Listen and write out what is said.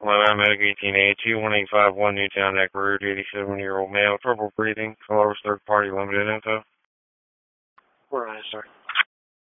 Hello, I'm Medic 1882, 1851 Newtown Neck Road, 87-year-old male, trouble breathing, colors third party limited info. Right, sir.